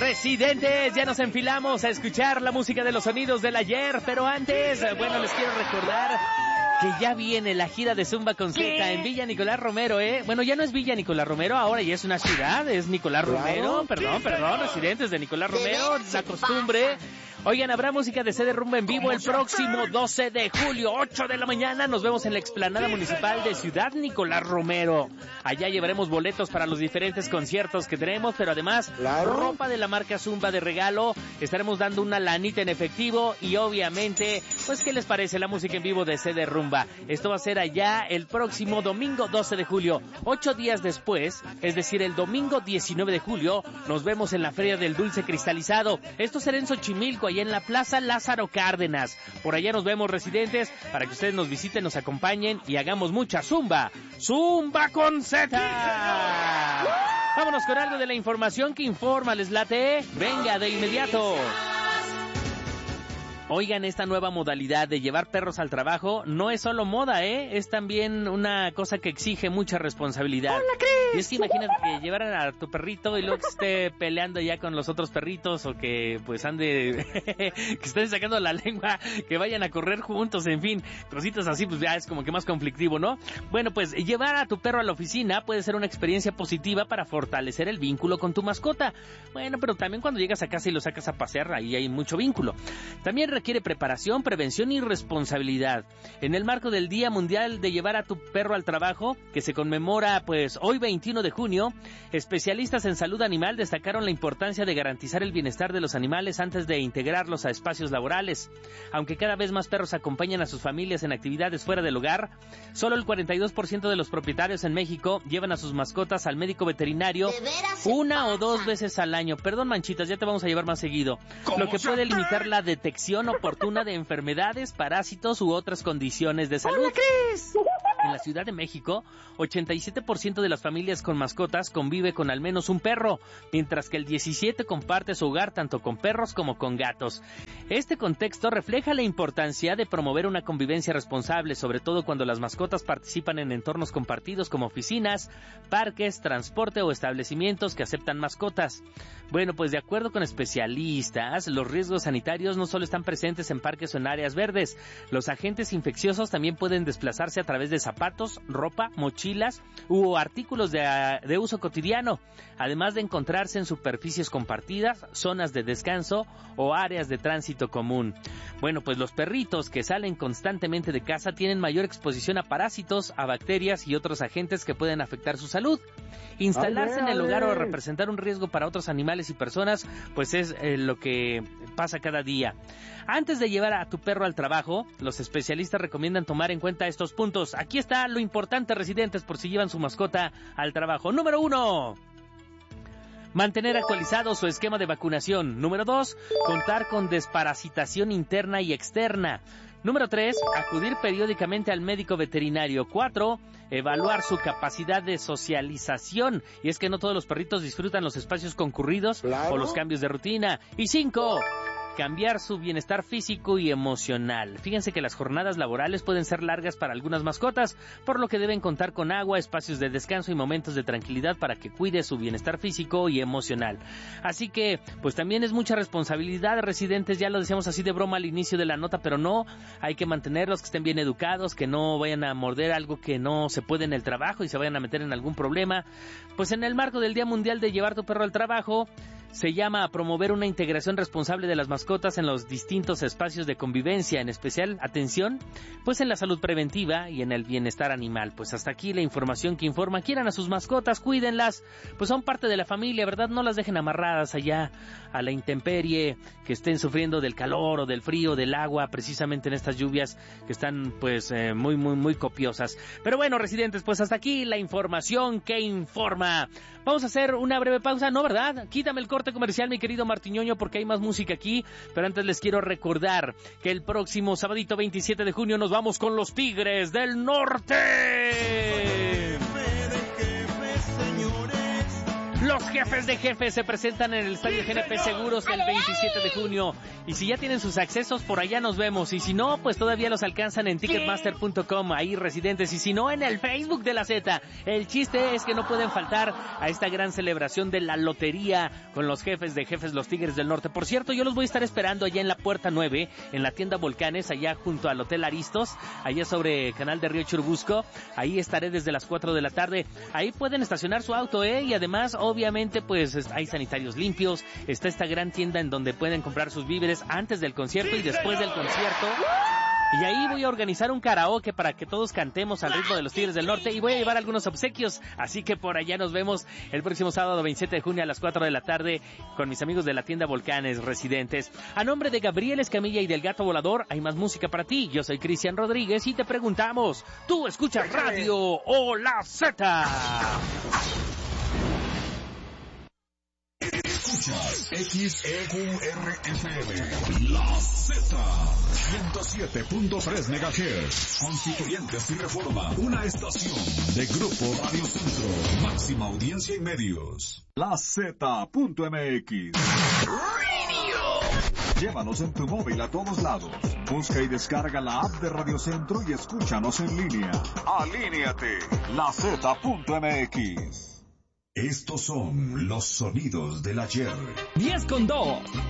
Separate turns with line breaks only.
Residentes, ya nos enfilamos a escuchar la música de los sonidos del ayer, pero antes, bueno, les quiero recordar que ya viene la gira de Zumba con Z en Villa Nicolás Romero, ¿eh? Bueno, ya no es Villa Nicolás Romero, ahora ya es una ciudad, es Nicolás Romero, perdón, residentes de Nicolás Romero, la costumbre. Oigan, habrá música de CD Rumba en vivo el próximo 12 de julio, 8 de la mañana. Nos vemos en la explanada municipal de Ciudad Nicolás Romero. Allá llevaremos boletos para los diferentes conciertos que tenemos, pero además ropa de la marca Zumba de regalo. Estaremos dando una lanita en efectivo y obviamente, pues, ¿qué les parece la música en vivo de CD Rumba? Esto va a ser allá el próximo domingo 12 de julio. 8 días después, es decir, el domingo 19 de julio, nos vemos en la Feria del Dulce Cristalizado. Esto será en Xochimilco, allá en la Plaza Lázaro Cárdenas. Por allá nos vemos, residentes, para que ustedes nos visiten, nos acompañen y hagamos mucha Zumba. ¡Zumba con Z! Vámonos con algo de la información que informa, ¿les late? Venga, de inmediato. Oigan, esta nueva modalidad de llevar perros al trabajo no es solo moda, es también una cosa que exige mucha responsabilidad.
¡Hola, Cris!
Y es que imagínate que llevaran a tu perrito y luego que esté peleando ya con los otros perritos o que pues ande, que estén sacando la lengua, que vayan a correr juntos, en fin, cositas así, pues ya es como que más conflictivo, ¿no? Bueno, pues llevar a tu perro a la oficina puede ser una experiencia positiva para fortalecer el vínculo con tu mascota. Bueno, pero también cuando llegas a casa y lo sacas a pasear, ahí hay mucho vínculo. También requiere preparación, prevención y responsabilidad. En el marco del Día Mundial de Llevar a tu Perro al Trabajo, que se conmemora pues hoy 21 de junio, especialistas en salud animal destacaron la importancia de garantizar el bienestar de los animales antes de integrarlos a espacios laborales. Aunque cada vez más perros acompañan a sus familias en actividades fuera del hogar, solo el 42% de los propietarios en México llevan a sus mascotas al médico veterinario una o dos veces al año. Perdón, Manchitas, ya te vamos a llevar más seguido. Lo que puede limitar la detección oportuna de enfermedades, parásitos u otras condiciones de salud.
¡Hola, Cris!
En la Ciudad de México, 87% de las familias con mascotas convive con al menos un perro, mientras que el 17% comparte su hogar tanto con perros como con gatos. Este contexto refleja la importancia de promover una convivencia responsable, sobre todo cuando las mascotas participan en entornos compartidos como oficinas, parques, transporte o establecimientos que aceptan mascotas. Bueno, pues de acuerdo con especialistas, los riesgos sanitarios no solo están presentes en parques o en áreas verdes. Los agentes infecciosos también pueden desplazarse a través de zapatos, ropa, mochilas u artículos de uso cotidiano, además de encontrarse en superficies compartidas, zonas de descanso o áreas de tránsito común. Bueno, pues los perritos que salen constantemente de casa tienen mayor exposición a parásitos, a bacterias y otros agentes que pueden afectar su salud. Instalarse en el hogar o representar un riesgo para otros animales y personas, pues es lo que pasa cada día. Antes de llevar a tu perro al trabajo, los especialistas recomiendan tomar en cuenta estos puntos. Aquí está lo importante, residentes, por si llevan su mascota al trabajo. Número 1. Mantener actualizado su esquema de vacunación. Número 2. Contar con desparasitación interna y externa. Número 3. Acudir periódicamente al médico veterinario. 4. Evaluar su capacidad de socialización. Y es que no todos los perritos disfrutan los espacios concurridos o los cambios de rutina. Y 5. Cambiar su bienestar físico y emocional. Fíjense que las jornadas laborales pueden ser largas para algunas mascotas, por lo que deben contar con agua, espacios de descanso y momentos de tranquilidad para que cuide su bienestar físico y emocional. Así que, pues también es mucha responsabilidad, residentes, ya lo decíamos así de broma al inicio de la nota, pero no, hay que mantenerlos, que estén bien educados, que no vayan a morder algo que no se puede en el trabajo y se vayan a meter en algún problema. Pues en el marco del Día Mundial de Llevar tu Perro al Trabajo, se llama a promover una integración responsable de las mascotas en los distintos espacios de convivencia, en especial, atención, pues en la salud preventiva y en el bienestar animal. Pues hasta aquí la información que informa. Quieran a sus mascotas, cuídenlas, pues son parte de la familia, ¿verdad? No las dejen amarradas allá a la intemperie, que estén sufriendo del calor o del frío, del agua, precisamente en estas lluvias que están pues muy copiosas. Pero bueno, residentes, pues hasta aquí la información que informa. Vamos a hacer una breve pausa, ¿no, verdad? Quítame el corte comercial, mi querido Martiñoño, porque hay más música aquí, pero antes les quiero recordar que el próximo sabadito 27 de junio nos vamos con los Tigres del Norte. Los jefes de jefes se presentan en el Estadio GNP Seguros el 27 de junio. Y si ya tienen sus accesos, por allá nos vemos. Y si no, pues todavía los alcanzan en ticketmaster.com, ahí residentes. Y si no, en el Facebook de la Z. El chiste es que no pueden faltar a esta gran celebración de la lotería con los jefes de jefes, los Tigres del Norte. Por cierto, yo los voy a estar esperando allá en la Puerta 9, en la tienda Volcanes, allá junto al Hotel Aristos, allá sobre Canal de Río Churubusco. Ahí estaré desde las 4 de la tarde. Ahí pueden estacionar su auto, y además, obviamente, pues hay sanitarios limpios. Está esta gran tienda en donde pueden comprar sus víveres antes del concierto y después del concierto. Y ahí voy a organizar un karaoke para que todos cantemos al ritmo de los Tigres del Norte y voy a llevar algunos obsequios. Así que por allá nos vemos el próximo sábado 27 de junio a las 4 de la tarde con mis amigos de la tienda Volcanes residentes. A nombre de Gabriel Escamilla y del Gato Volador, hay más música para ti. Yo soy Cristian Rodríguez y te preguntamos, ¿tú escuchas radio o la Z?
Escuchas XEQRFM, La Z, 107.3 MHz, Constituyentes y Reforma, una estación de Grupo Radio Centro, máxima audiencia y medios. La Z.mx. Llévanos en tu móvil a todos lados. Busca y descarga la app de Radio Centro y escúchanos en línea. Alíneate, La Z.mx. Estos son los sonidos del ayer.
10:02.